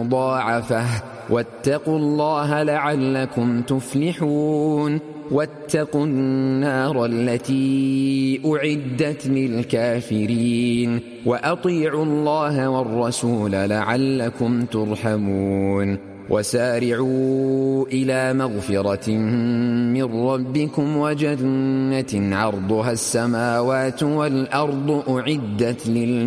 مضاعفة واتقوا الله لعلكم تفلحون واتقوا النار التي أعدت للكافرين وأطيعوا الله والرسول لعلكم ترحمون وسارعوا إلى مغفرة من ربكم وجنة عرضها السماوات والأرض أعدت